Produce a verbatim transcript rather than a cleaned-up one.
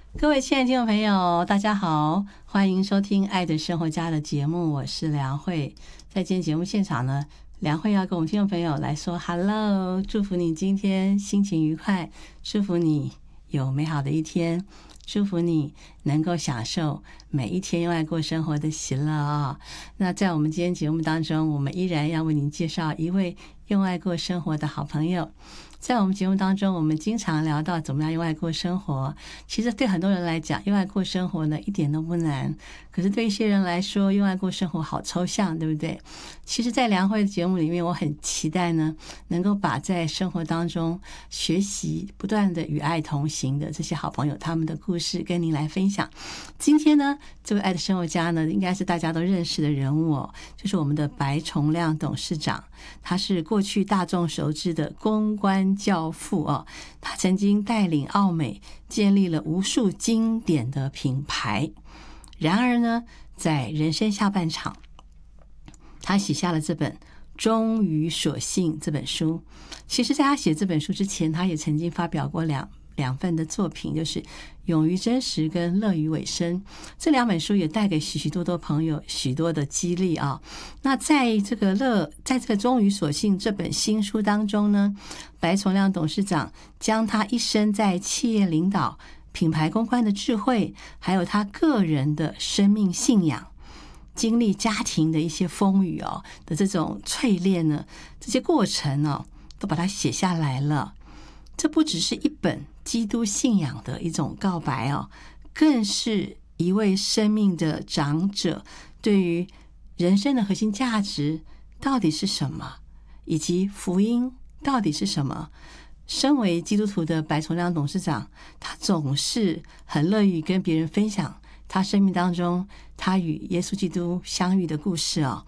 各位亲爱的听众朋友，大家好，欢迎收听《爱的生活家》的节目，我是梁慧。在今天节目现场呢，梁慧要跟我们听众朋友来说 Hello， 祝福你今天心情愉快，祝福你有美好的一天，祝福你能够享受每一天用爱过生活的喜乐啊、哦！那在我们今天节目当中，我们依然要为您介绍一位用爱过生活的好朋友。在我们节目当中，我们经常聊到怎么样用爱过生活。其实对很多人来讲，用爱过生活呢一点都不难，可是对一些人来说，用爱过生活好抽象，对不对？其实在梁慧的节目里面，我很期待呢能够把在生活当中学习不断的与爱同行的这些好朋友他们的故事跟您来分享。今天呢，这位爱的生活家呢，应该是大家都认识的人物哦，就是我们的白崇亮董事长。他是过去大众熟知的公关教父哦，他曾经带领奥美建立了无数经典的品牌。然而呢，在人生下半场，他写下了这本《忠于所信》这本书。其实在他写这本书之前，他也曾经发表过两两份的作品，就是《勇于真实》跟《乐于尾声》。这两本书也带给许许多多朋友许多的激励啊。那在这个乐，在这个《忠于所信》这本新书当中呢，白崇亮董事长将他一生在企业领导、品牌公关的智慧，还有他个人的生命信仰，经历家庭的一些风雨哦的这种淬炼呢，这些过程哦，都把它写下来了。这不只是一本基督信仰的一种告白哦，更是一位生命的长者对于人生的核心价值到底是什么，以及福音到底是什么。身为基督徒的白崇亮董事长，他总是很乐于跟别人分享他生命当中他与耶稣基督相遇的故事哦。